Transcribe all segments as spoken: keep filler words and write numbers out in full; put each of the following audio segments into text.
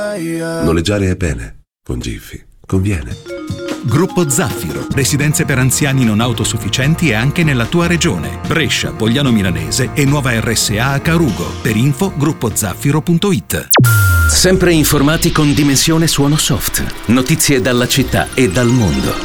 Noleggiare è bene, con Giffy conviene. Gruppo Zaffiro, residenze per anziani non autosufficienti e anche nella tua regione. Brescia, Pogliano Milanese e nuova R S A a Carugo. Per info gruppo zaffiro punto it. Sempre informati con Dimensione Suono Soft. Notizie dalla città e dal mondo.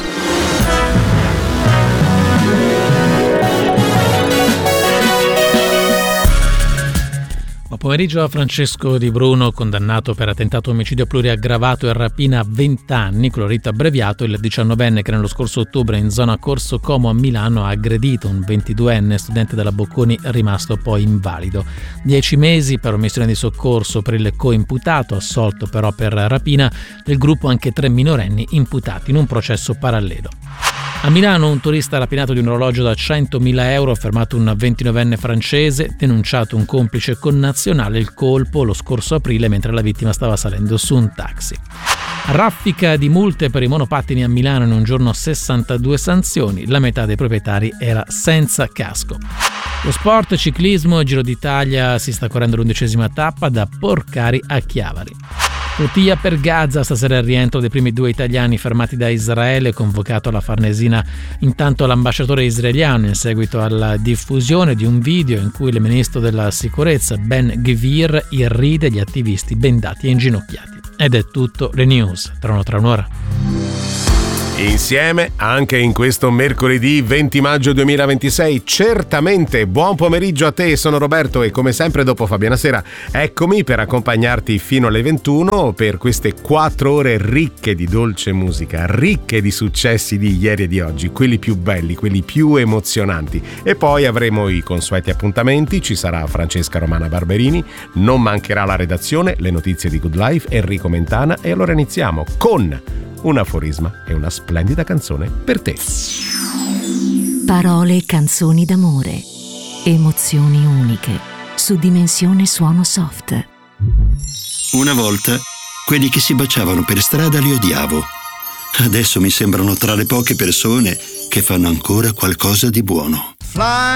Buon pomeriggio a Francesco Di Bruno, condannato per attentato omicidio pluriaggravato e rapina a venti anni, con rito abbreviato. Il diciannovenne che nello scorso ottobre in zona Corso Como a Milano ha aggredito un ventiduenne studente della Bocconi, rimasto poi invalido. Dieci mesi per omissione di soccorso per il coimputato, assolto però per rapina. Del gruppo anche tre minorenni imputati in un processo parallelo. A Milano un turista ha rapinato di un orologio da centomila euro, ha fermato un ventinovenne francese, denunciato un complice connazionale. Il colpo lo scorso aprile mentre la vittima stava salendo su un taxi. Raffica di multe per i monopattini a Milano, in un giorno sessantadue sanzioni, la metà dei proprietari era senza casco. Lo sport, ciclismo, Giro d'Italia, si sta correndo l'undicesima tappa da Porcari a Chiavari. Flottiglia per Gaza, stasera il rientro dei primi due italiani fermati da Israele, convocato alla Farnesina intanto l'ambasciatore israeliano in seguito alla diffusione di un video in cui il ministro della sicurezza Ben Gvir irride gli attivisti bendati e inginocchiati. Ed è tutto, le news, tra, tra un'ora. Insieme anche in questo mercoledì venti maggio duemilaventisei. Certamente buon pomeriggio a te, sono Roberto e come sempre dopo Fabiana Sera eccomi per accompagnarti fino alle ventuno per queste quattro ore ricche di dolce musica, ricche di successi di ieri e di oggi, quelli più belli, quelli più emozionanti. E poi avremo i consueti appuntamenti, ci sarà Francesca Romana Barberini, non mancherà la redazione, le notizie di Good Life, Enrico Mentana. E allora iniziamo con un aforisma e una splendida canzone per te. Parole e canzoni d'amore, emozioni uniche, su Dimensione Suono Soft. Una volta quelli che si baciavano per strada li odiavo. Adesso mi sembrano tra le poche persone che fanno ancora qualcosa di buono. Fly